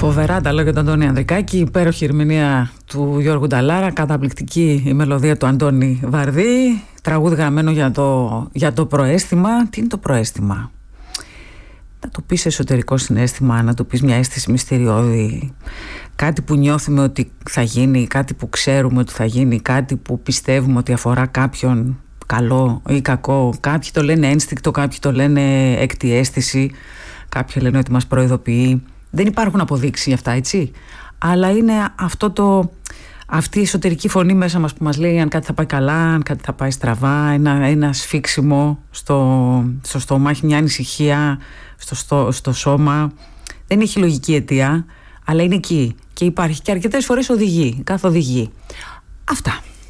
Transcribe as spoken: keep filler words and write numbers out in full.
Φοβερά τα λόγια του Αντώνη Ανδρικάκη, υπέροχη ερμηνεία του Γιώργου Νταλάρα, καταπληκτική η μελωδία του Αντώνη Βαρδί, τραγούδι γραμμένο για το, για το προαίσθημα. Τι είναι το προαίσθημα? Να το πεις εσωτερικό συναίσθημα, να το πεις μια αίσθηση μυστηριώδη, κάτι που νιώθουμε ότι θα γίνει, κάτι που ξέρουμε ότι θα γίνει, κάτι που πιστεύουμε ότι αφορά κάποιον καλό ή κακό. Κάποιοι το λένε ένστικτο, κάποιοι το λένε έκτη αίσθηση, κάποιοι λένε ότι μας προειδοποιεί. Δεν υπάρχουν αποδείξεις για αυτά, έτσι. Αλλά είναι αυτό το, αυτή η εσωτερική φωνή μέσα μας που μας λέει αν κάτι θα πάει καλά, αν κάτι θα πάει στραβά, ένα, ένα σφίξιμο στο, στο στόμα, έχει μια ανησυχία στο, στο, στο σώμα. Δεν έχει λογική αιτία, αλλά είναι εκεί και υπάρχει και αρκετές φορές οδηγεί, καθοδηγεί. Αυτά.